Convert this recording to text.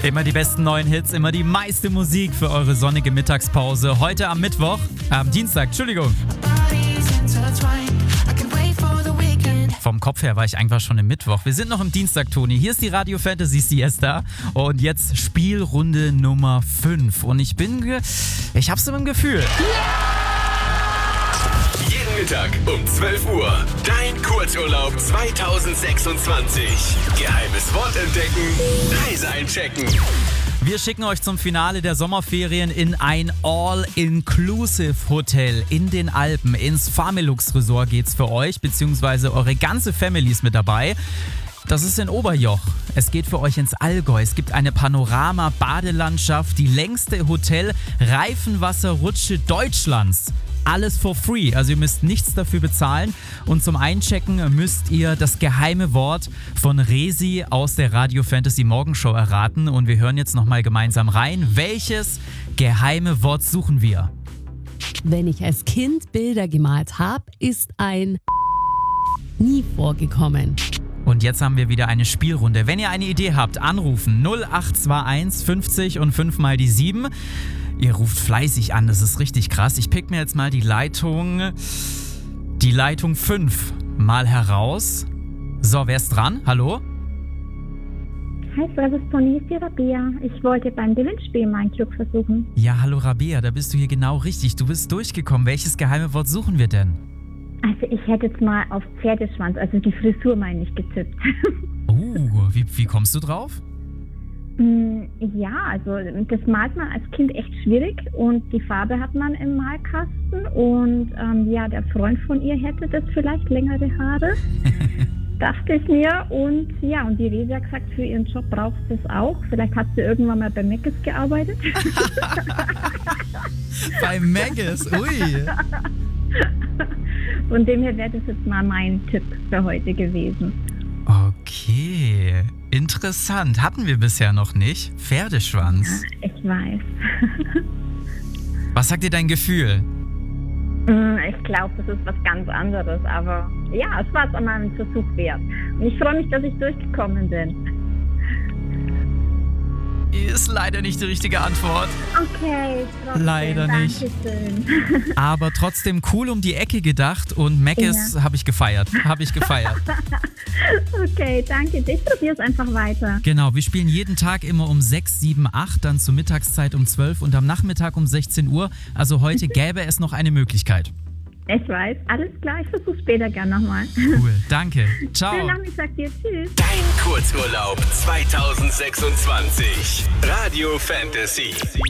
Immer die besten neuen Hits, immer die meiste Musik für eure sonnige Mittagspause. Heute am Dienstag. Vom Kopf her war ich einfach schon im Mittwoch. Wir sind noch im Dienstag, Toni. Hier ist die Radio Fantasy Siesta und jetzt Spielrunde Nummer 5. Und ich hab's im Gefühl. Jeden Mittag um 12 Uhr. Dein Kurzurlaub 2026. Geheimes Wort entdecken. Reise einchecken. Wir schicken euch zum Finale der Sommerferien in ein All-Inclusive-Hotel in den Alpen. Ins Familux Resort geht's für euch, beziehungsweise eure ganze Family ist mit dabei. Das ist in Oberjoch. Es geht für euch ins Allgäu. Es gibt eine Panorama-Badelandschaft, die längste Hotel-Reifenwasserrutsche Deutschlands. Alles for free, also ihr müsst nichts dafür bezahlen. Und zum Einchecken müsst ihr das geheime Wort von Resi aus der Radio Fantasy Morgenshow erraten. Und wir hören jetzt nochmal gemeinsam rein. Welches geheime Wort suchen wir? Wenn ich als Kind Bilder gemalt habe, ist ein nie vorgekommen. Und jetzt haben wir wieder eine Spielrunde. Wenn ihr eine Idee habt, anrufen 0821 50 und 5 mal die 7. Ihr ruft fleißig an, das ist richtig krass. Ich pick mir jetzt mal die Leitung 5 mal heraus. So, wer ist dran? Hallo? Hi, Servus Toni, hier ist die Rabea. Ich wollte beim Gewinnspiel mein Glück versuchen. Ja, hallo Rabea, da bist du hier genau richtig. Du bist durchgekommen. Welches geheime Wort suchen wir denn? Also ich hätte jetzt mal auf Pferdeschwanz, also die Frisur meine ich, getippt. Wie kommst du drauf? Ja, also das malt man als Kind echt schwierig und die Farbe hat man im Malkasten und der Freund von ihr hätte das vielleicht längere Haare, dachte ich mir und die Resi hat gesagt, für ihren Job braucht sie es auch. Vielleicht hat sie irgendwann mal bei Mc's gearbeitet. Bei Mc's? Ui! Von dem her wäre das jetzt mal mein Tipp für heute gewesen. Okay, interessant. Hatten wir bisher noch nicht. Pferdeschwanz. Ja, ich weiß. Was sagt dir dein Gefühl? Ich glaube, das ist was ganz anderes, aber ja, es war es einmal ein Versuch wert. Und ich freue mich, dass ich durchgekommen bin. Ist leider nicht die richtige Antwort. Okay, trotzdem, leider nicht. Dankeschön. Aber trotzdem cool um die Ecke gedacht und Mc's habe ich gefeiert. Okay, danke dir. Ich probiere es einfach weiter. Genau, wir spielen jeden Tag immer um 6, 7, 8, dann zur Mittagszeit um 12 und am Nachmittag um 16 Uhr. Also heute gäbe es noch eine Möglichkeit. Ich weiß, alles klar, ich versuche später gern nochmal. Cool, danke. Ciao. Schönen Nachmittag dir, tschüss. Dein Kurzurlaub 2026. Radio Fantasy.